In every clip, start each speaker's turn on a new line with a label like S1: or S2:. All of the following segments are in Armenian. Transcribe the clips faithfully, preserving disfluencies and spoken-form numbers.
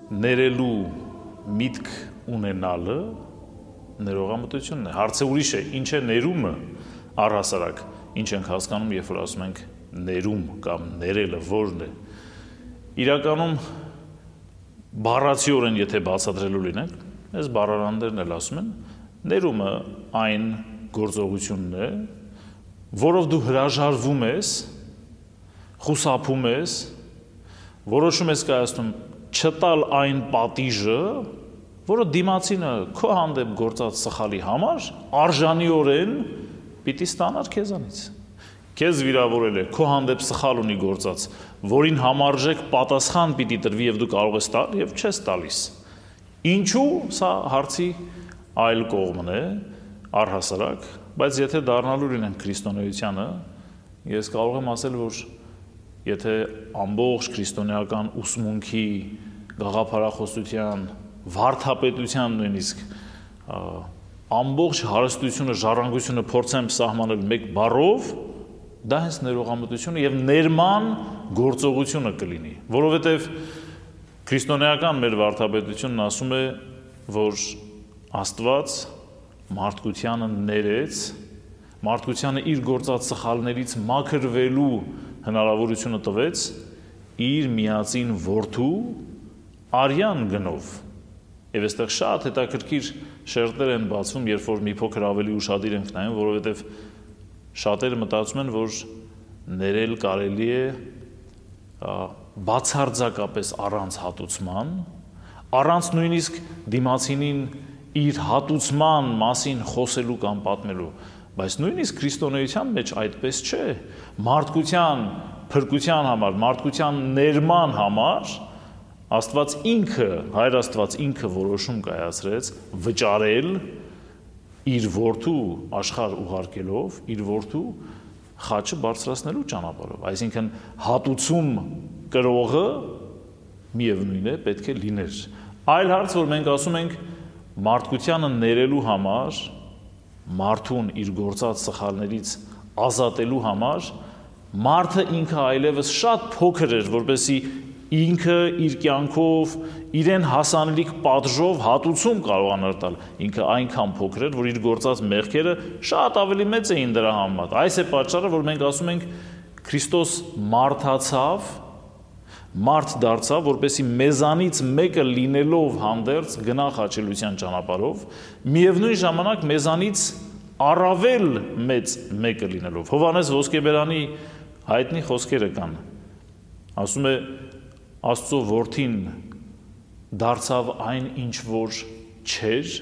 S1: ներելու միտք ունենալը ներողամտությունն է։ Հարցը ուրիշ է, ինչ է ներումը առհասարակ, ինչ ենք հասկանում, երբ որ ասում ենք ներում կամ ներելը որն է։ Իրականում բառացիորեն եթե բացատրելու լինենք, այս բառարաններն էլ ասում են, ներումը այն գործողությունն է, որով դու հրաժարվում ես, խուսափում ես, որոշում ես կայացնում չտալ այն պատիժը, որը դիմացինը քո հանդեպ գործած սխալի համար արժանիորեն պիտի ստանար քեզանից։ Քեզ վիրավորել է, քո հանդեպ սխալ ունի գործած, որին համարժեք պատասխան պիտի տրվի եւ դու կարող ես տալ եւ չես տալիս։ Ինչու սա հարցի այլ կողմն է, առհասարակ, բայց եթե դառնալու լինենք քրիստոնեությանը, ես կարող եմ ասել, որ եթե ամբողջ քրիստոնեական ուսմունքի, գաղափարախոսության, վարդապետության նույնիսկ ամբողջ հարստությունը, ժառանգությունը փորձեմ սահմանել մեկ բառով, դա հենց ներողամտությունը եւ ներման գործողությունը կլինի, որովհետեւ քրիստոնեական մեր վարդապետությունն ասում է, որ Աստված մարդկությանը ներեց, մարդկությանը իր գործած սխալներից մաքրվելու հնարավորությունը տվեց իր միածին որդու արյան գնով։ Եվ այստեղ շատ հետաքրքիր շերտեր են բացվում, երբ որ մի փոքր ավելի ուշադիր ենք նայում, որովհետև շատերը մտածում են, որ ներել կարելի է բացարձակապես առանց հատուցման, առանց նույնիսկ դիմացինին իր հատուցման մասին խոսելու կամ պատմելու, բայց նույնիսկ քրիստոնեության մեջ այդպես չէ, մարդկության փրկության համար, մարդկության ներման համար Աստված ինքը, Հայր Աստված ինքը որոշում կայացրեց վճարել իր որդու աշխարհ ուղարկելով, իր որդու խաչը բարձրացնելու ճանապարհով, այսինքն հատուցում կրողը միևնույն է պետք է լիներ։ Այլ հարց, որ մենք ասում ենք մարդկությանը ներելու համար, մարդուն իր գործած սխալներից ազատելու համար, մարդը ինքը այլևս շատ փոքր էր, որպեսզի ինքը իր կյանքով, իրեն հասանելիք պատժով հատուցում կարողանար տալ, ինքը այնքան փոքր էր, որ իր գործած մեղքերը շատ ավելի մեծ էին դրա համար։ Այս է պատճառը, որ մենք ասում ենք Քրիստոս մարդացավ, մարդ դարձավ, որպեսզի մեզանից մեկը լինելով հանդերձ գնա խաչելության ճանապարհով, միևնույն ժամանակ մեզանից առավել մեծ մեկը լինելով։ Հովհաննես Ոսկեբերանի հայտնի խոսքերը կան։ Ասում է Աստծո որդին դարձավ այն, ինչ որ չէր,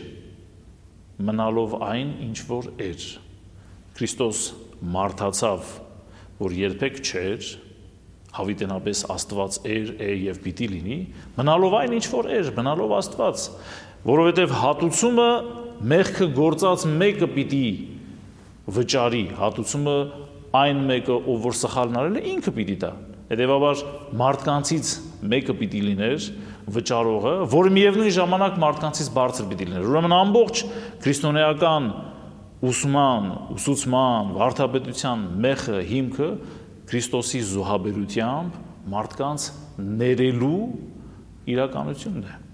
S1: մնալով այն, ինչ որ էր։ Քրիստոս մարդացավ, որ երբեք չէր, հավիտենապես Աստված էր, է եւ պիտի լինի, մնալով այն, ինչ որ էր, մնալով Աստված, որովհետեւ հատուցումը մեղքը գործած մեկը պիտի վճարի, հատուցումը այն մեկը, ով որ սխալն արել է, ինքը պիտի տա։ Հետևաբար մարդկանցից մեկը պիտի լիներ վճարողը, որը միևնույն ժամանակ մարդկանցից բարձր պիտի լիներ։ Ուրեմն ամբողջ քրիստոնեական ուսման, ուսուցման, վարդապետության մեխը, հիմքը Քրիստոսի զոհաբերությամբ մարդկանց ներելու իրականությունն է։